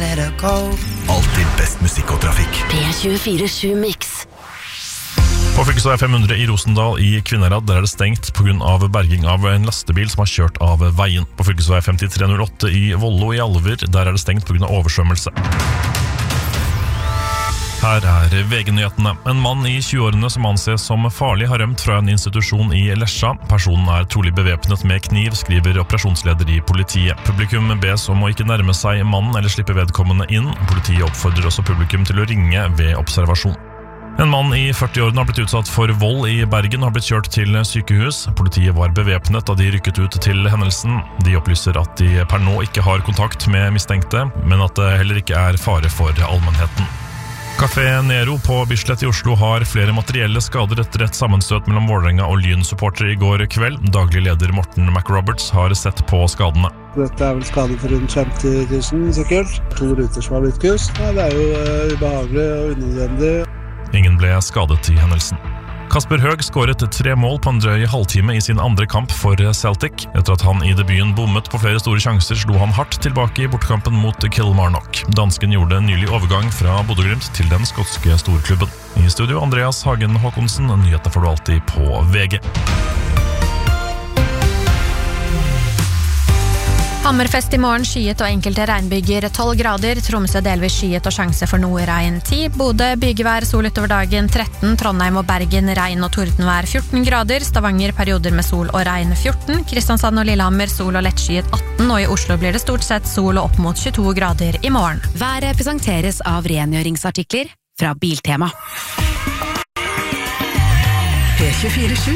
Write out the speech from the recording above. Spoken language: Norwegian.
let her go. Alltid best musikk og trafikk. P24 Mix. På fylkesvei 500 i Rosendal i Kvinnherad, der det stengt på grunn av berging av en lastebil som har kjørt av veien. På fylkesvei 5308 i Vollo i Alver, der det stengt på grunn av oversvømmelse. Her VG-nyhetene. En mann i 20-årene som anses som farlig har rømt fra en institusjon i Lesja. Personen trolig bevæpnet med kniv, skriver operasjonsleder i politiet. Publikum bes om å ikke nærme seg mannen eller slippe vedkommende inn. Politiet oppfordrer også publikum til å ringe ved observasjon. En mann i 40-årene har blitt utsatt for vold i Bergen og har blitt kjørt til sykehus. Politiet var bevæpnet da de rykket ut til hendelsen. De opplyser at de per nå ikke har kontakt med mistenkte, men at det heller ikke fare for allmennheten. Café Nero på Bislett i Oslo har flere materielle skader etter et sammenstøt mellom Vålerenga og Lyn-supportere i går kveld. Daglig leder Morten McRoberts har sett på skadene. Dette vel skadet for rundt 50 000 sikkert. 2 ruter som har blitt kust. Det jo ubehagelig og unødvendig. Ingen ble skadet i hendelsen. Kasper Høeg skåret 3 mål på en drøy halvtime i sin andre kamp for Celtic. Etter at han i debuten bommet på flere store sjanser, slo han hardt tilbake i bortekampen mot Kilmarnock. Dansken gjorde nylig overgang fra Bodø/Glimt til den skotske storklubben. I studio Andreas Hagen Håkonsen, nyhetene får du alltid på VG. Hammerfest i morgen, skyet og enkelte regnbyger 12 grader, Tromsø delvis skyet og sjanse for noe regn 10, Bodø bygevær, sol utover dagen 13, Trondheim og Bergen regn og tordenvær 14 grader, Stavanger perioder med sol og regn 14, Kristiansand og Lillehammer sol og lettskyet 18, og i Oslo blir det stort sett sol og opp mot 22 grader i morgen. Været presenteres av rengjøringsartikler fra Biltema. P24